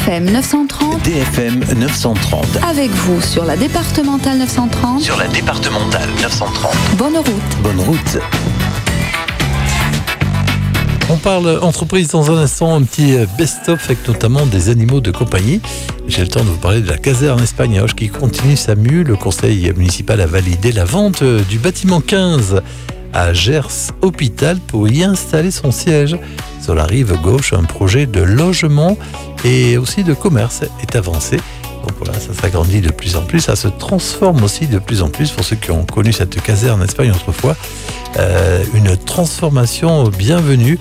DFM 930. DFM 930. Avec vous sur la départementale 930. Sur la départementale 930. Bonne route. Bonne route. On parle entreprise dans un instant, un petit best-of avec notamment des animaux de compagnie. J'ai le temps de vous parler de la caserne Espagnoche qui continue sa mue. Le conseil municipal a validé la vente du bâtiment 15 à Gers Hôpital pour y installer son siège. Sur la rive gauche, un projet de logement et aussi de commerce est avancé. Donc voilà, ça s'agrandit de plus en plus, ça se transforme aussi de plus en plus. Pour ceux qui ont connu cette caserne en Espagne autrefois, une transformation bienvenue.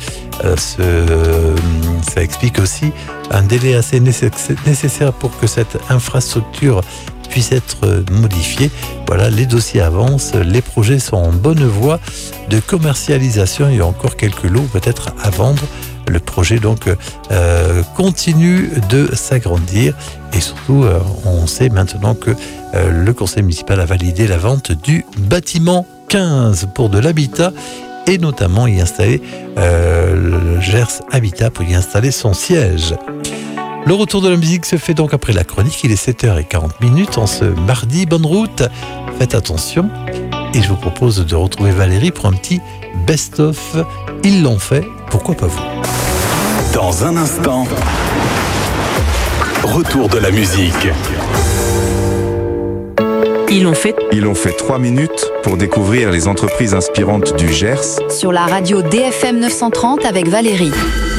Ça explique aussi un délai assez nécessaire pour que cette infrastructure puisse être modifiée. Voilà, les dossiers avancent, les projets sont en bonne voie de commercialisation. Il y a encore quelques lots peut-être à vendre. Le projet donc continue de s'agrandir et surtout on sait maintenant que le conseil municipal a validé la vente du bâtiment 15 pour de l'habitat et notamment y installer le Gers Habitat pour y installer son siège. Le retour de la musique se fait donc après la chronique. Il est 7h40 en ce mardi. Bonne route, faites attention. Et je vous propose de retrouver Valérie pour un petit best-of. Ils l'ont fait, pourquoi pas vous? Dans un instant, retour de la musique. Ils ont fait 3 minutes pour découvrir les entreprises inspirantes du Gers. Sur la radio DFM 930 avec Valérie.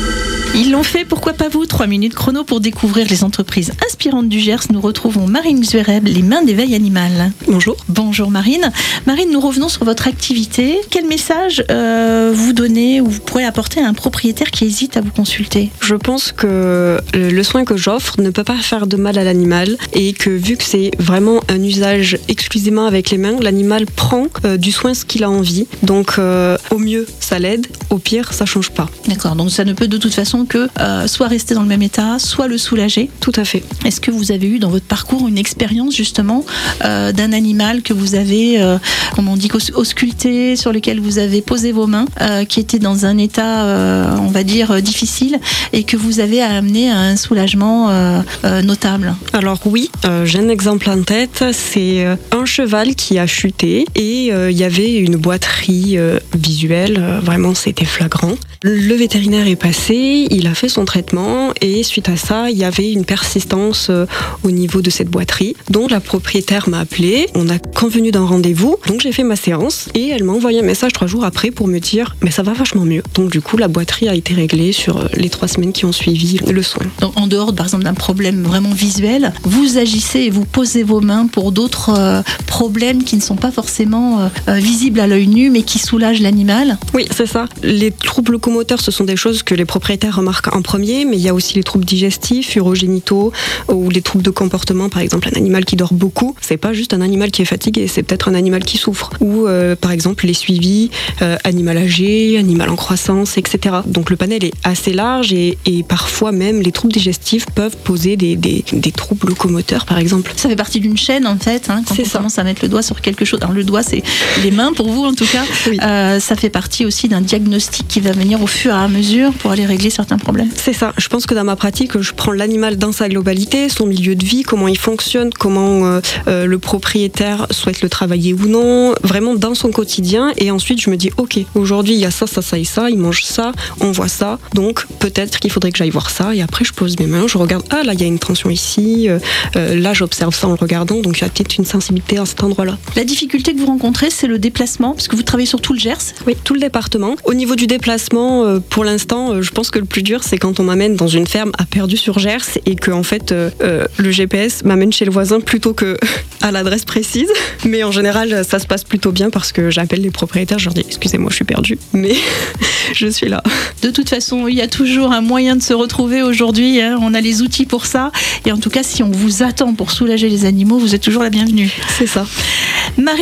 Ils l'ont fait, pourquoi pas vous? 3 minutes chrono pour découvrir les entreprises inspirantes du Gers. Nous retrouvons Marine Zwereb, les mains d'éveil animal. Bonjour. Bonjour Marine. Marine, nous revenons sur votre activité. Quel message vous donnez ou vous pourrez apporter à un propriétaire qui hésite à vous consulter? Je pense que le soin que j'offre ne peut pas faire de mal à l'animal et que vu que c'est vraiment un usage exclusivement avec les mains, l'animal prend du soin ce qu'il a envie. Donc au mieux, ça l'aide. Au pire, ça change pas. D'accord, donc ça ne peut de toute façon que soit rester dans le même état, soit le soulager. Tout à fait. Est-ce que vous avez eu dans votre parcours une expérience justement d'un animal que vous avez, comme on dit, ausculté, sur lequel vous avez posé vos mains, qui était dans un état, on va dire, difficile et que vous avez amené à un soulagement notable? Alors oui, j'ai un exemple en tête, c'est un cheval qui a chuté et il y avait une boiterie visuelle, vraiment c'était flagrant. Le vétérinaire est passé, il a fait son traitement et suite à ça, il y avait une persistance au niveau de cette boiterie. Donc la propriétaire m'a appelé, on a convenu d'un rendez-vous, donc j'ai fait ma séance et elle m'a envoyé un message 3 jours après pour me dire « mais ça va vachement mieux ». Donc du coup, la boiterie a été réglée sur les 3 semaines qui ont suivi le soin. Donc en dehors par exemple d'un problème vraiment visuel, vous agissez et vous posez vos mains pour d'autres problèmes qui ne sont pas forcément visibles à l'œil nu mais qui soulagent l'animal? Oui, c'est ça. Les troubles locomoteurs, ce sont des choses que les propriétaires remarquent en premier, mais il y a aussi les troubles digestifs, urogénitaux ou les troubles de comportement. Par exemple, un animal qui dort beaucoup, c'est pas juste un animal qui est fatigué, c'est peut-être un animal qui souffre. Ou par exemple les suivis, animal âgé, animal en croissance, etc. Donc le panel est assez large et parfois même les troubles digestifs peuvent poser des troubles locomoteurs, par exemple. Ça fait partie d'une chaîne en fait, quand c'est on ça. Commence à mettre le doigt sur quelque chose. Alors le doigt, c'est les mains pour vous en tout cas. Oui. Ça fait partie aussi d'un diagnostic qui va venir au fur et à mesure pour aller régler certains problèmes. C'est ça. Je pense que dans ma pratique, je prends l'animal dans sa globalité, son milieu de vie, comment il fonctionne, comment le propriétaire souhaite le travailler ou non, vraiment dans son quotidien. Et ensuite, je me dis, ok, aujourd'hui, il y a ça, ça, ça et ça, il mange ça, on voit ça. Donc, peut-être qu'il faudrait que j'aille voir ça. Et après, je pose mes mains, je regarde, ah là, il y a une tension ici. Là, j'observe ça en le regardant. Donc, il y a peut-être une sensibilité à cet endroit-là. La difficulté que vous rencontrez, c'est le déplacement, parce que vous travaillez sur tout le Gers. Oui, tout le département. Au niveau du déplacement, pour l'instant, je pense que le plus dur, c'est quand on m'amène dans une ferme à Perdu-sur-Gers et que en fait, le GPS m'amène chez le voisin plutôt que à l'adresse précise. Mais en général, ça se passe plutôt bien parce que j'appelle les propriétaires, je leur dis excusez-moi, je suis perdue, mais je suis là. De toute façon, il y a toujours un moyen de se retrouver aujourd'hui. On a les outils pour ça. Et en tout cas, si on vous attend pour soulager les animaux, vous êtes toujours la bienvenue. C'est ça. Marine,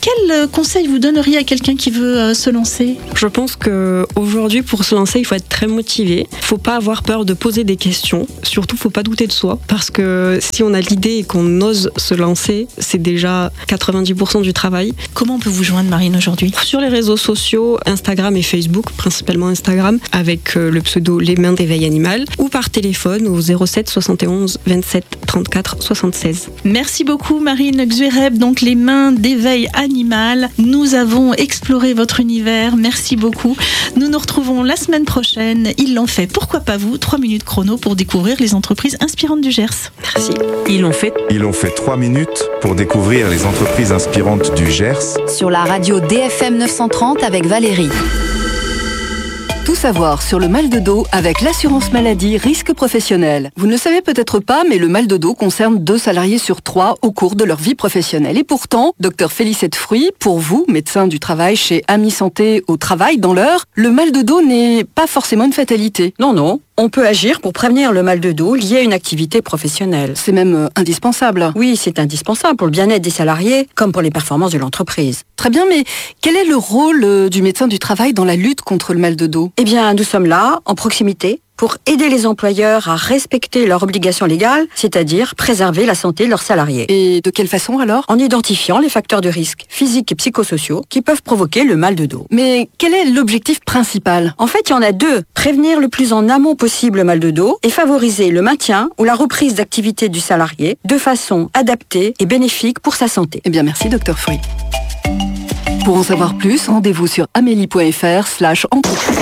Quel conseil vous donneriez à quelqu'un qui veut se lancer ? Je pense qu'aujourd'hui, pour se lancer, il faut être très motivé. Il ne faut pas avoir peur de poser des questions. Surtout, il ne faut pas douter de soi. Parce que si on a l'idée et qu'on ose se lancer, c'est déjà 90% du travail. Comment on peut vous joindre, Marine, aujourd'hui ? Sur les réseaux sociaux, Instagram et Facebook, principalement Instagram, avec le pseudo Les Mains d'éveil animal, ou par téléphone au 07 71 27 34 76. Merci beaucoup, Marine Xuereb, donc Les Mains d'éveil animal. Nous avons exploré votre univers. Merci beaucoup. Nous nous retrouvons la semaine prochaine. Ils l'ont fait. Pourquoi pas vous ? 3 minutes chrono pour découvrir les entreprises inspirantes du Gers. Merci. Ils l'ont fait 3 minutes pour découvrir les entreprises inspirantes du Gers. Sur la radio DFM 930 avec Valérie. Tout savoir sur le mal de dos avec l'assurance maladie risque professionnel. Vous ne le savez peut-être pas, mais le mal de dos concerne 2 salariés sur 3 au cours de leur vie professionnelle. Et pourtant, Dr Félicette Fruy, pour vous, médecin du travail chez Ami Santé au travail dans l'heure, le mal de dos n'est pas forcément une fatalité. Non. On peut agir pour prévenir le mal de dos lié à une activité professionnelle. C'est même indispensable. Oui, c'est indispensable pour le bien-être des salariés comme pour les performances de l'entreprise. Très bien, mais quel est le rôle du médecin du travail dans la lutte contre le mal de dos ? Eh bien, nous sommes là, en proximité, pour aider les employeurs à respecter leurs obligations légales, c'est-à-dire préserver la santé de leurs salariés. Et de quelle façon alors ? En identifiant les facteurs de risque physiques et psychosociaux qui peuvent provoquer le mal de dos. Mais quel est l'objectif principal ? En fait, il y en a 2. Prévenir le plus en amont possible le mal de dos et favoriser le maintien ou la reprise d'activité du salarié de façon adaptée et bénéfique pour sa santé. Eh bien, merci Dr Fruy. Pour en savoir plus, rendez-vous sur amélie.fr/entreprise.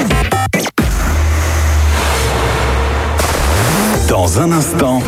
Dans un instant,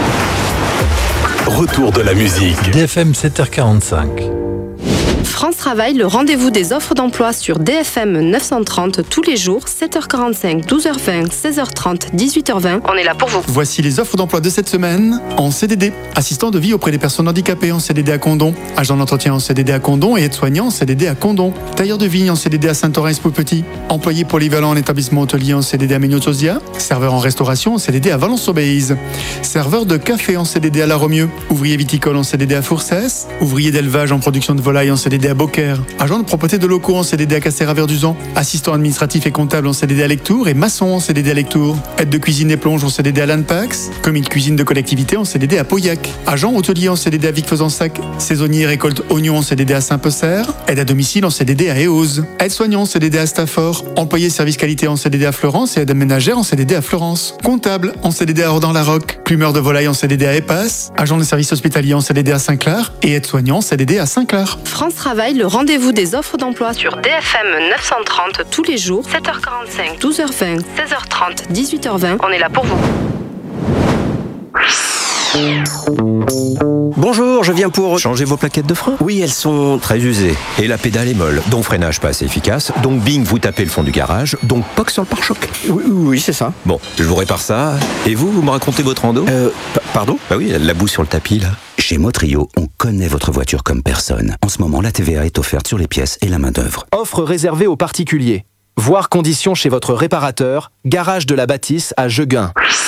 retour de la musique. DFM 7h45. France Travail, le rendez-vous des offres d'emploi sur DFM 930 tous les jours, 7h45, 12h20, 16h30, 18h20. On est là pour vous. Voici les offres d'emploi de cette semaine en CDD. Assistant de vie auprès des personnes handicapées en CDD à Condom. Agent d'entretien en CDD à Condom et aide-soignant en CDD à Condom. Tailleur de vigne en CDD à Saint-Orens-Petit. Employé polyvalent en établissement hôtelier en CDD à Méniotosia. Serveur en restauration en CDD à Valence-Aubéise. Serveur de café en CDD à La Romieux. Ouvrier viticole en CDD à Fourcès. Ouvrier d'élevage en production de volailles en CDD à Beaucaire. Agent de propreté de locaux en CDD à Cassera-Verduzan. Assistant administratif et comptable en CDD à Lectoure et maçon en CDD à Lectoure. Aide de cuisine et plonge en CDD à Lanpax. Commis de cuisine de collectivité en CDD à Pauillac. Agent hôtelier en CDD à Vic-Fezensac. Saisonnier récolte oignons en CDD à Saint-Pecer. Aide à domicile en CDD à Éose. Aide-soignant en CDD à Stafford. Employé service qualité en CDD à Florence et aide ménagère en CDD à Florence. Comptable en CDD à Ordan-la-Roque. Plumeur de volaille en CDD à Épasse. Agent de service hospitalier en CDD à Saint-Clair. Et aide-soignant en CDD à Saint-Clair. France Travail, le rendez-vous des offres d'emploi sur DFM 930 tous les jours, 7h45, 12h20, 16h30, 18h20. On est là pour vous. Bonjour, je viens pour changer vos plaquettes de frein. Oui, elles sont très usées. Et la pédale est molle, donc freinage pas assez efficace. Donc bing, vous tapez le fond du garage. Donc poc sur le pare-choc. Oui, c'est ça. Bon, je vous répare ça. Et vous me racontez votre rando Pardon ? Bah oui, la boue sur le tapis, là. Chez Motrio, on connaît votre voiture comme personne. En ce moment, la TVA est offerte sur les pièces et la main-d'œuvre. Offre réservée aux particuliers. Voir conditions chez votre réparateur. Garage de la Bâtisse à Jegun.